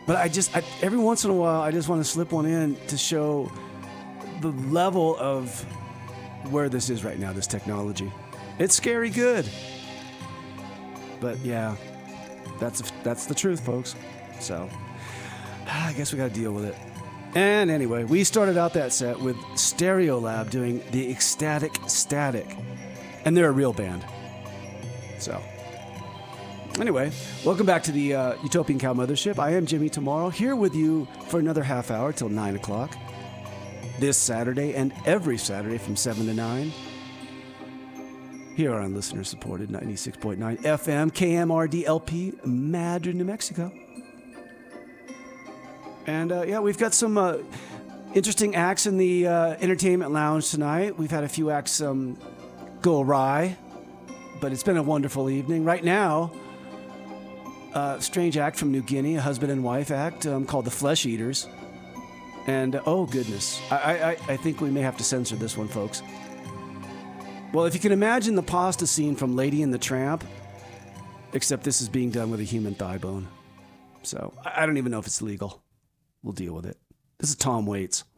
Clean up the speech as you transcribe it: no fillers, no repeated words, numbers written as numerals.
But every once in a while, I just want to slip one in to show the level of where this is right now, this technology. It's scary good. But yeah, that's the truth, folks. So I guess we got to deal with it. And anyway, we started out that set with Stereolab doing the Ecstatic Static. And they're a real band. So anyway, welcome back to the Utopian Cow Mothership. I am Jimmy Tomorrow, here with you for another half hour till 9 o'clock. This Saturday and every Saturday from 7 to 9. Here on listener-supported 96.9 FM, KMRD-LP, Madrid, New Mexico. And yeah, we've got some interesting acts in the entertainment lounge tonight. We've had a few acts go awry, but it's been a wonderful evening. Right now, strange act from New Guinea, a husband and wife act called the Flesh Eaters. And oh goodness, I think we may have to censor this one, folks. Well, if you can imagine the pasta scene from Lady and the Tramp, except this is being done with a human thigh bone. So I don't even know if it's legal. We'll deal with it. This is Tom Waits.